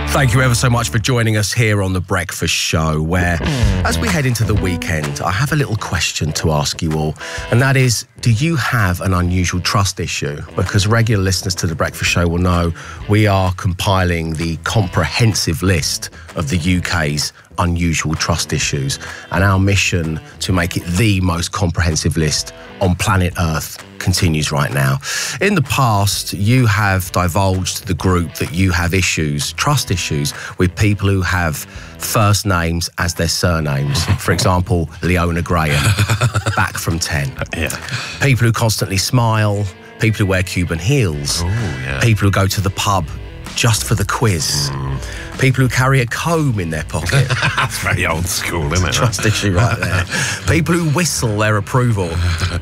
Thank you ever so much for joining us here on The Breakfast Show, where, as we head into the weekend, I have a little question to ask you all, and that is, do you have an unusual trust issue? Because regular listeners to The Breakfast Show will know we are compiling the comprehensive list of the UK's unusual trust issues, and our mission to make it the most comprehensive list on planet Earth continues right now. In the past, you have divulged to the group that you have issues, trust issues, with people who have first names as their surnames. For example, Leona Graham, back from 10. Yeah. People who constantly smile, people who wear Cuban heels, people who go to the pub just for the quiz, people who carry a comb in their pocket. That's very old school, isn't it? Trust issue right there. People who whistle their approval.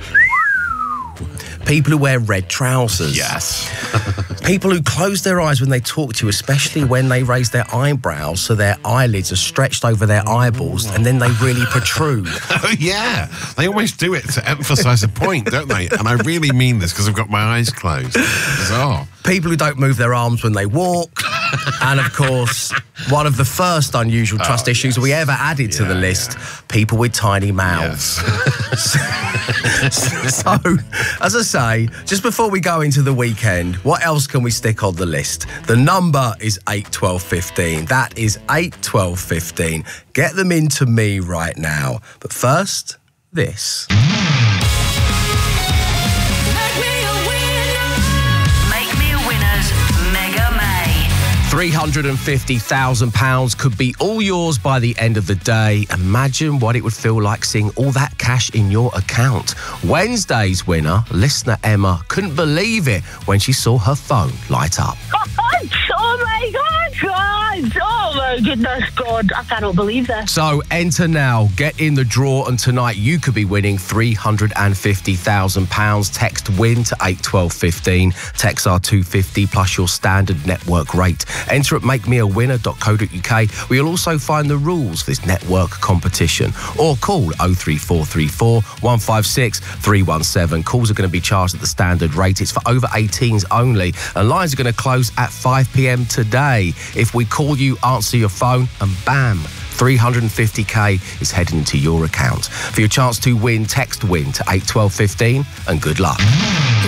People who wear red trousers. Yes. People who close their eyes when they talk to you, especially when they raise their eyebrows so their eyelids are stretched over their eyeballs and then they really protrude. Oh, yeah. They always do it to emphasise a point, don't they? And I really mean this because I've got my eyes closed. Bizarre. People who don't move their arms when they walk. And, of course, one of the first unusual trust issues we ever added to the list, people with tiny mouths. Yes. So, as I say, just before we go into the weekend, what else can we stick on the list? The number is 8 12 15. That is 8 12 15. Get them into me right now. But first, this. £350,000 could be all yours by the end of the day. Imagine what it would feel like seeing all that cash in your account. Wednesday's winner, listener Emma, couldn't believe it when she saw her phone light up. Oh my God! Oh my goodness, God! I cannot believe this. So enter now, get in the draw, and tonight you could be winning £350,000. Text WIN to 8 12 15. Text R250 plus your standard network rate. Enter at makemeawinner.co.uk, where you'll also find the rules for this network competition. Or call 03434 156 317. Calls are going to be charged at the standard rate. It's for over 18s only, and lines are going to close at 5 p.m. today. If we call you, answer your phone, and bam, 350k is heading into your account. For your chance to win, text WIN to 8 12 15, and good luck.